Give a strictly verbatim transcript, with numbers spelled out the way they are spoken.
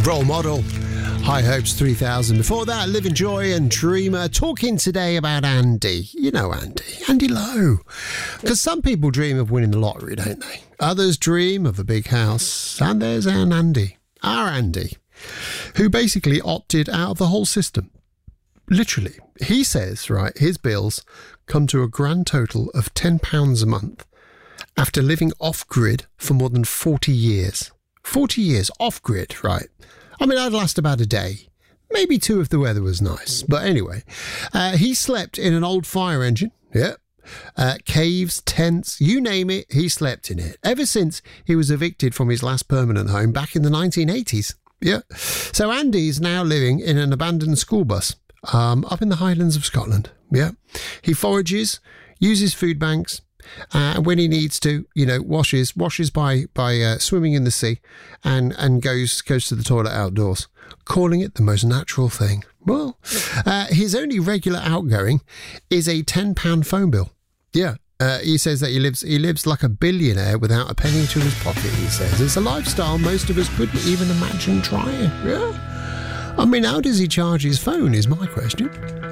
Role Model, High Hopes three thousand. Before that, Live in Joy and Dreamer. Talking today about Andy. You know Andy. Andy Lowe. Because some people dream of winning the lottery, don't they? Others dream of a big house. And there's an Andy. Our Andy. Who basically opted out of the whole system. Literally. He says, right, his bills come to a grand total of ten pounds a month after living off-grid for more than forty years. forty years off-grid, right? I mean, I'd last about a day. Maybe two if the weather was nice. But anyway, uh, he slept in an old fire engine. Yeah. Uh, caves, tents, you name it, he slept in it. Ever since he was evicted from his last permanent home back in the nineteen eighties. Yeah. So Andy's now living in an abandoned school bus um, up in the Highlands of Scotland. Yeah. He forages, uses food banks, Uh, and when he needs to, you know, washes washes by by uh, swimming in the sea, and and goes goes to the toilet outdoors, calling it the most natural thing. Well, uh, his only regular outgoing is a ten pound phone bill. Yeah, uh, he says that he lives he lives like a billionaire without a penny to his pocket. He says it's a lifestyle most of us couldn't even imagine trying. Yeah, I mean, how does he charge his phone? Is my question.